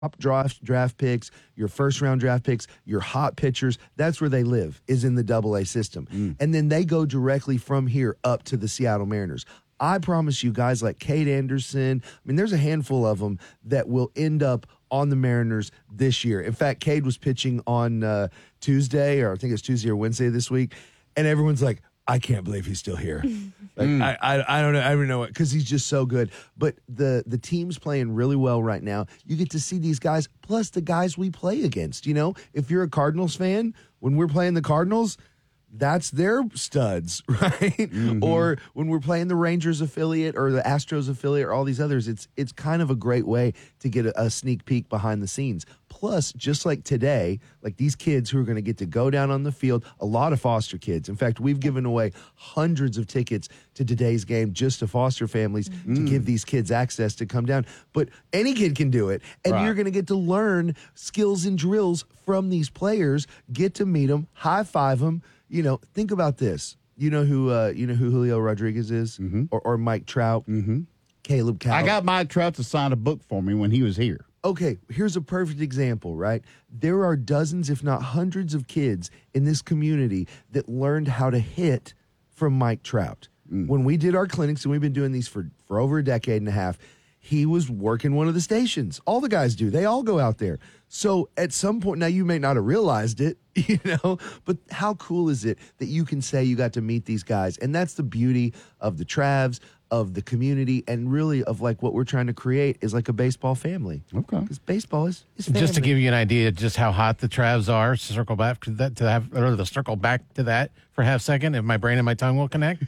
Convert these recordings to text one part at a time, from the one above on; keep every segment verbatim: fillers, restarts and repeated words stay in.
top draft draft picks, your first round draft picks, your hot pitchers, that's where they live, is in the double A system. Mm. And then they go directly from here up to the Seattle Mariners. I promise you, guys like Cade Anderson, I mean, there's a handful of them that will end up on the Mariners this year. In fact, Cade was pitching on uh, Tuesday, or I think it's Tuesday or Wednesday this week, and everyone's like, I can't believe he's still here. Like, mm. I, I I don't know. I don't know what, because he's just so good. But the the team's playing really well right now. You get to see these guys, plus the guys we play against. You know, if you're a Cardinals fan, when we're playing the Cardinals, that's their studs, right? Mm-hmm. Or when we're playing the Rangers affiliate or the Astros affiliate or all these others, it's it's kind of a great way to get a, a sneak peek behind the scenes. Plus, just like today, like these kids who are going to get to go down on the field, a lot of foster kids. In fact, we've given away hundreds of tickets to today's game just to foster families mm. to give these kids access to come down. But any kid can do it, and right. you're going to get to learn skills and drills from these players, get to meet them, high-five them. You know, think about this. You know who uh, you know who Julio Rodriguez is, mm-hmm. or, or Mike Trout, mm-hmm. Caleb Cowell. I got Mike Trout to sign a book for me when he was here. Okay, here's a perfect example, right? There are dozens, if not hundreds, of kids in this community that learned how to hit from Mike Trout. Mm. When we did our clinics, and we've been doing these for, for over a decade and a half, he was working one of the stations. All the guys do. They all go out there. So at some point, now you may not have realized it, you know, but how cool is it that you can say you got to meet these guys? And that's the beauty of the Travs, of the community, and really of like what we're trying to create is like a baseball family. Okay. Because baseball is, is family. Just to give you an idea of just how hot the Travs are, to circle back to that, to have, or to circle back to that for a half second, if my brain and my tongue will connect.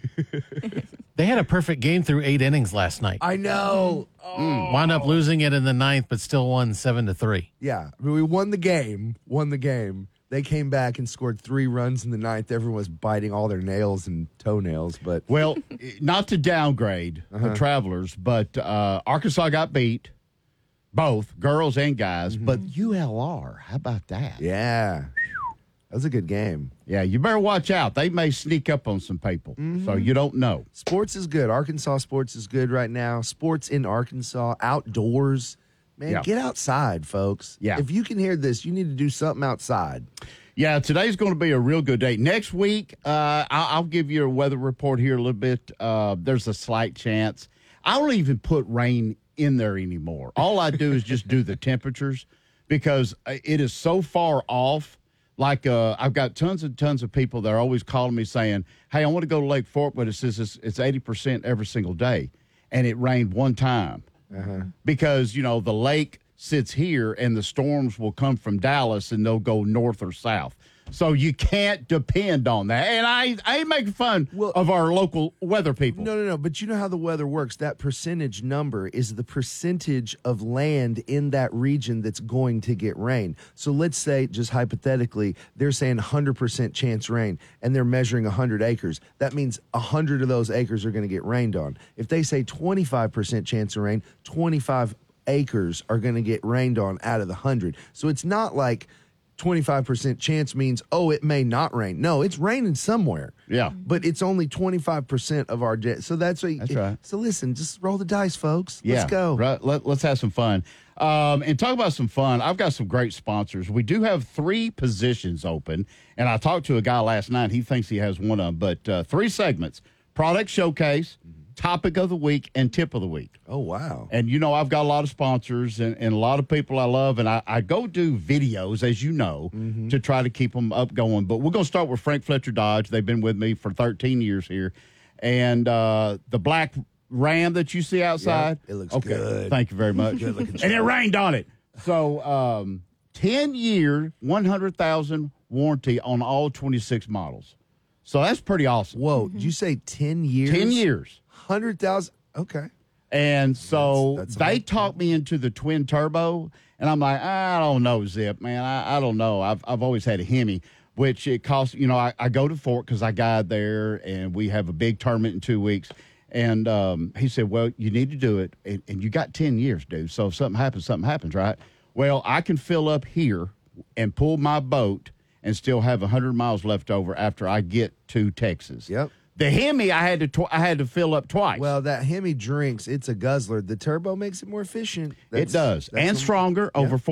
They had a perfect game through eight innings last night. I know. Oh. Mm. Wound up losing it in the ninth, but still won seven to three. Yeah, I mean, we won the game. Won the game. They came back and scored three runs in the ninth. Everyone was biting all their nails and toenails. But well, not to downgrade uh-huh. the Travelers, but uh, Arkansas got beat, both girls and guys. Mm-hmm. But U L R, how about that? Yeah. That was a good game. Yeah, you better watch out. They may sneak up on some people, mm-hmm. so you don't know. Sports is good. Arkansas sports is good right now. Sports in Arkansas, outdoors. Man, yeah. Get outside, folks. Yeah. If you can hear this, you need to do something outside. Yeah, today's going to be a real good day. Next week, uh, I'll, I'll give you a weather report here a little bit. Uh, there's a slight chance. I don't even put rain in there anymore. All I do is just do the temperatures because it is so far off. Like, uh, I've got tons and tons of people that are always calling me saying, hey, I want to go to Lake Fork, but it says it's, it's eighty percent every single day. And it rained one time. Uh-huh. Because, you know, the lake sits here and the storms will come from Dallas and they'll go north or south. So you can't depend on that. And I, I ain't making fun well, of our local weather people. No, no, no. But you know how the weather works. That percentage number is the percentage of land in that region that's going to get rain. So let's say, just hypothetically, they're saying one hundred percent chance rain, and they're measuring one hundred acres. That means one hundred of those acres are going to get rained on. If they say twenty-five percent chance of rain, twenty-five acres are going to get rained on out of the one hundred. So it's not like twenty-five percent chance means, oh, it may not rain. No, it's raining somewhere. Yeah. But it's only twenty-five percent of our day. So that's what. That's it, right. So listen, just roll the dice, folks. Yeah. Let's go. Right. Let, let's have some fun. Um, and talk about some fun. I've got some great sponsors. We do have three positions open. And I talked to a guy last night. He thinks he has one of them. But uh, three segments: product showcase, topic of the week, and tip of the week. Oh, wow. And, you know, I've got a lot of sponsors and, and a lot of people I love, and I, I go do videos, as you know, mm-hmm. to try to keep them up going. But we're going to start with Frank Fletcher Dodge. They've been with me for thirteen years here. And uh, the black Ram that you see outside. Yeah, it looks okay, good. Thank you very much. Good looking. And it rained on it. So um, ten-year, one hundred thousand dollars warranty on all twenty-six models. So that's pretty awesome. Whoa, did you say ten years? ten years. one hundred thousand. Okay. And so that's, that's they talked me into the twin turbo, and I'm like, I don't know, Zip, man. I, I don't know. I've I've always had a Hemi, which it costs, you know, I, I go to Fort because I guide there, and we have a big tournament in two weeks. And um, he said, well, you need to do it, and, and you got ten years, dude. So if something happens, something happens, right? Well, I can fill up here and pull my boat and still have one hundred miles left over after I get to Texas. Yep. The Hemi, I had to tw- I had to fill up twice. Well, that Hemi drinks, it's a guzzler. The turbo makes it more efficient. it does, that's and a- stronger, yeah. over